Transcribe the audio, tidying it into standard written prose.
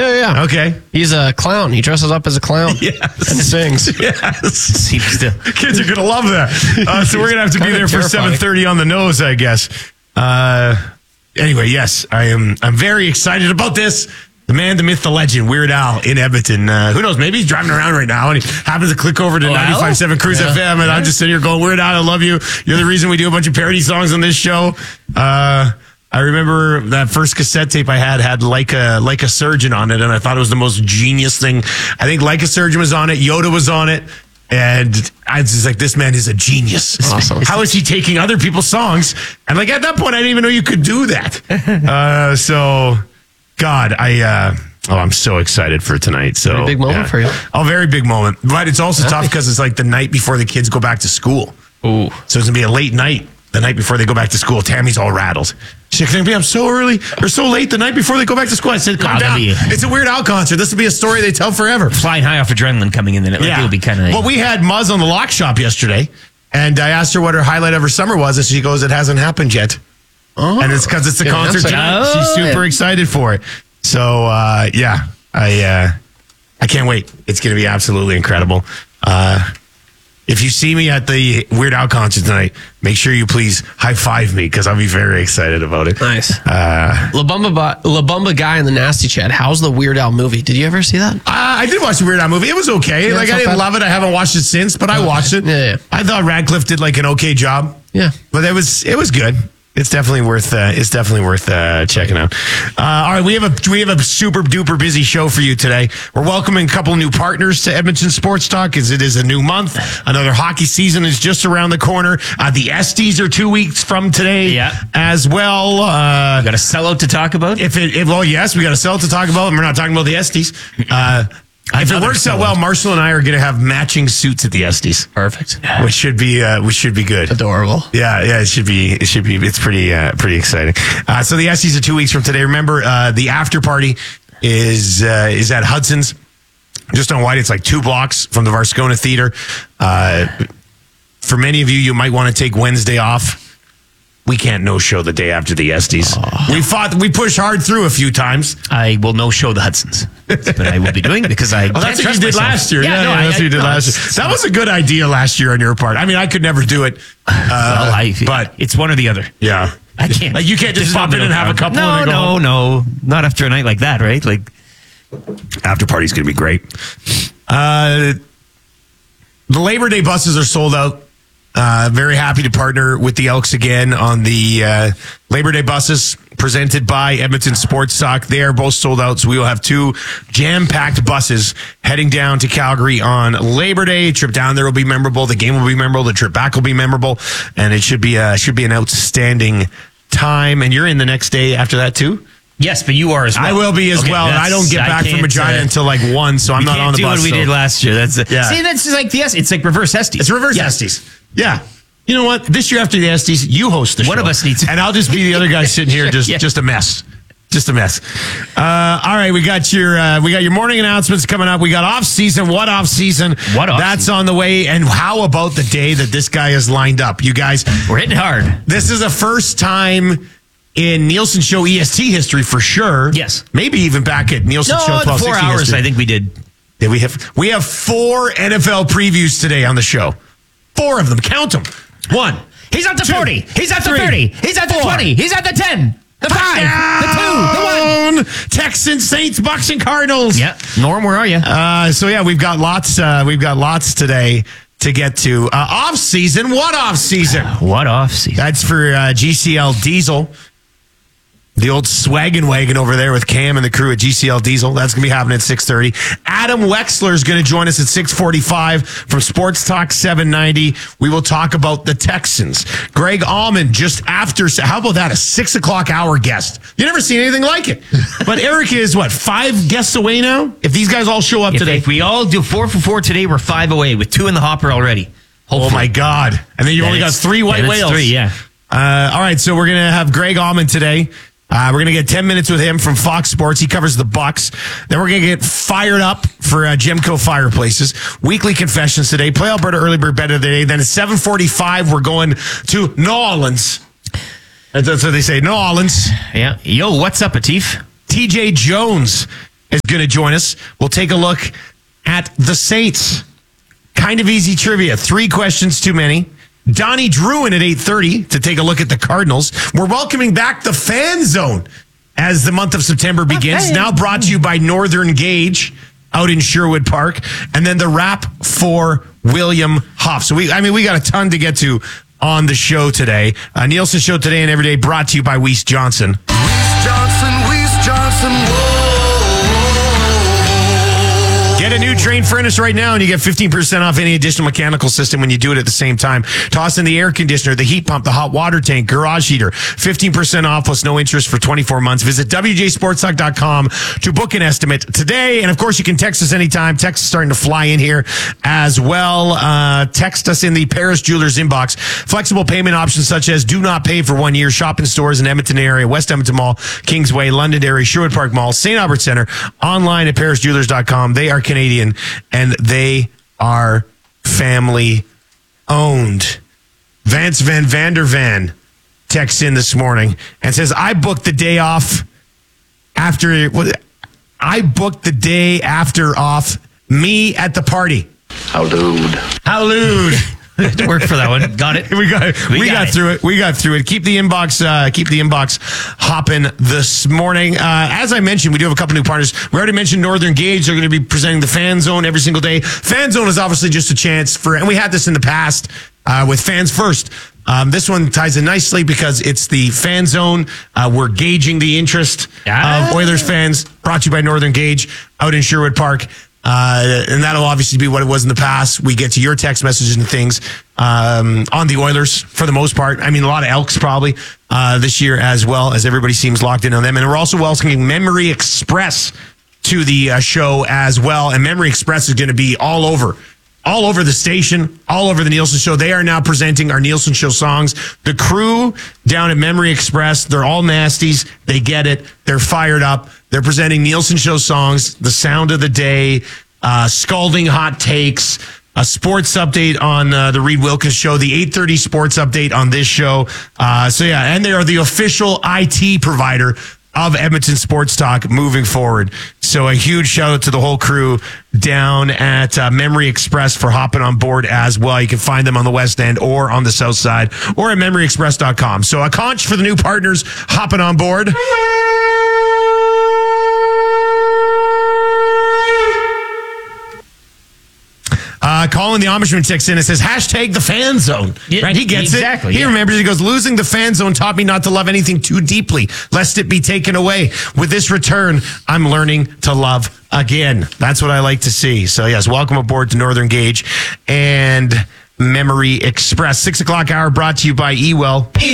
Yeah. Okay. He's a clown. He dresses up as a clown. Yes. And sings. Yes. Kids are going to love that. So we're going to have to be there for terrifying. 7:30 on the nose, I guess. Anyway, yes, I'm very excited about this. The man, the myth, the legend, Weird Al in Edmonton. Who knows? Maybe he's driving around right now and he happens to click over to 95.7 Cruise FM, and I'm just sitting here going, Weird Al, I love you. You're the reason we do a bunch of parody songs on this show. I remember that first cassette tape I had like a Surgeon on it, and I thought it was the most genius thing. I think Like a Surgeon was on it, Yoda was on it, and I was just like, this man is a genius. Awesome. How is he taking other people's songs? And like at that point, I didn't even know you could do that. So, God, I'm so excited for tonight. So Very big moment for you. Oh, very big moment. But it's also tough because it's like the night before the kids go back to school. Ooh. So it's gonna be a late night. The night before they go back to school, Tammy's all rattled. She's like, I'm so early or so late the night before they go back to school. I said, calm down. It's a Weird Al concert. This will be a story they tell forever. Flying high off adrenaline coming in, then it'll be kind of. Well, we had Muzz on the Lock Shop yesterday, and I asked her what her highlight of her summer was, and she goes, it hasn't happened yet. Oh. And it's because it's a concert tonight. She's super excited for it. So, I can't wait. It's going to be absolutely incredible. If you see me at the Weird Al concert tonight, make sure you please high five me because I'll be very excited about it. Nice. La Bumba guy in the Nasty Chat. How's the Weird Al movie? Did you ever see that? I did watch the Weird Al movie. It was okay. Yeah, I didn't love it. I haven't watched it since, but I watched it. Yeah. I thought Radcliffe did like an okay job. Yeah. But it was good. It's definitely worth checking out. All right, we have a super duper busy show for you today. We're welcoming a couple new partners to Edmonton Sports Talk as it is a new month. Another hockey season is just around the corner. The Esties are 2 weeks from today as well. We got a sellout to talk about? Well, yes, we got a sellout to talk about, and we're not talking about the Esties. If it works out well, Marshall and I are going to have matching suits at the Esties. Perfect. Which should be good. Adorable. Yeah, it should be. It's pretty exciting. So the Esties are 2 weeks from today. Remember, the after party is at Hudson's, just on White. It's like 2 blocks from the Varscona Theater. For many of you, you might want to take Wednesday off. We can't no-show the day after the Esties. We pushed hard through a few times. I will no-show the Hudsons. That's what I will be doing because I that's what you did last year. That's what you did last year. That was a good idea last year on your part. I mean, I could never do it. But it's one or the other. Yeah. I can't. Like, you can't just pop in and have a couple and then go home. No. Not after a night like that, right? Like, after party's going to be great. The Labor Day buses are sold out. Very happy to partner with the Elks again on the Labor Day buses presented by Edmonton Sports Talk. They are both sold out, so we will have 2 jam-packed buses heading down to Calgary on Labor Day. Trip down there will be memorable. The game will be memorable. The trip back will be memorable, and it should be an outstanding time. And you're in the next day after that too. Yes, but you are as well. I will be as well, and I don't get back from Regina until like 1, so I'm not on the bus. What we did last year. That's yeah. See, that's like it's like reverse Esties. It's reverse Esties. Yeah. You know what? This year after the Esties, you host the show. One of us needs to. And I'll just be the other guy sitting here just a mess. Just a mess. All right, we got your morning announcements coming up. We got off season. What off season? That's on the way. And how about the day that this guy is lined up? You guys, we're hitting hard. This is the first time in Nielsen Show EST history for sure. Yes. Maybe even back at Nielsen Show 1260 4 hours history. I think we did. We have 4 NFL previews today on the show. 4 of them. Count them. 1. He's at the 2, 40. He's at the 3, 30. He's at the 4. 20. He's at the 10. The 5. The 2. The 1. Texans, Saints, Bucks, and Cardinals. Yeah. Norm, where are you? So yeah, we've got lots today to get to. Off season. What off season? What off season? That's for GCL Diesel. The old swaggin' wagon over there with Cam and the crew at GCL Diesel. That's going to be happening at 6:30. Adam Wexler is going to join us at 6:45 from Sports Talk 790. We will talk about the Texans. Greg Allman just after. How about that? A 6 o'clock hour guest. You never seen anything like it. But Eric is 5 guests away now? If these guys all show up today. If we all do 4 for 4 today, we're 5 away with 2 in the hopper already. Hopefully. Oh my God. And then you only got 3 white whales. 3, yeah. All right. So we're going to have Greg Allman today. We're going to get 10 minutes with him from Fox Sports. He covers the Bucks. Then we're going to get fired up for Gemco Fireplaces. Weekly confessions today. Play Alberta Early Bird Bet of the Day. Then at 7:45, we're going to New Orleans. That's what they say, New Orleans. Yeah. Yo, what's up, Atif? TJ Jones is going to join us. We'll take a look at the Saints. Kind of easy trivia. 3 questions too many. Donnie Druin at 8:30 to take a look at the Cardinals. We're welcoming back the Fan Zone as the month of September begins. Okay. Now brought to you by Northern Gauge out in Sherwood Park. And then the wrap for William Huff. So we got a ton to get to on the show today. Nielsen Show Today and Every Day brought to you by Weiss Johnson. Weiss Johnson, whoa. Get a new drain furnace right now and you get 15% off any additional mechanical system when you do it at the same time. Toss in the air conditioner, the heat pump, the hot water tank, garage heater. 15% off plus no interest for 24 months. Visit WJSportsTalk.com to book an estimate today. And of course, you can text us anytime. Text is starting to fly in here as well. Text us in the Paris Jewelers inbox. Flexible payment options such as do not pay for 1 year. Shop in stores in Edmonton area, West Edmonton Mall, Kingsway, Londonderry, Sherwood Park Mall, St. Albert Center, online at ParisJewelers.com. They are Canadian and they are family owned. Vance Van Vandervan texts in this morning and says, I booked the day off off, me at the party. How lewd. How lewd. Worked for that one. Got it. We got through it. We got through it. Keep the inbox hopping this morning. As I mentioned, we do have a couple new partners. We already mentioned Northern Gauge. They're going to be presenting the Fan Zone every single day. Fan Zone is obviously just a chance for, and we had this in the past with Fans First. This one ties in nicely because it's the Fan Zone. We're gauging the interest of Oilers fans. Brought to you by Northern Gauge out in Sherwood Park. And that'll obviously be what it was in the past. We get to your text messages and things on the Oilers for the most part. I mean, a lot of Elks probably this year as well, as everybody seems locked in on them. And we're also welcoming Memory Express to the show as well. And Memory Express is going to be all over the station, all over the Nielsen Show. They are now presenting our Nielsen Show songs. The crew down at Memory Express, they're all nasties. They get it. They're fired up. They're presenting Nielsen Show songs, the sound of the day, scalding hot takes, a sports update on the Reed Wilkins Show, the 8:30 sports update on this show. And they are the official IT provider of Edmonton Sports Talk moving forward. So a huge shout out to the whole crew down at Memory Express for hopping on board as well. You can find them on the West End or on the South Side or at memoryexpress.com. So a conch for the new partners hopping on board. Colin the Amishman texts in and says, hashtag the Fan Zone. Yeah, right? He gets exactly, it. He yeah. remembers. He goes, losing the Fan Zone taught me not to love anything too deeply, lest it be taken away. With this return, I'm learning to love again. That's what I like to see. So yes, welcome aboard to Northern Gauge and Memory Express. 6 o'clock hour brought to you by Ewell.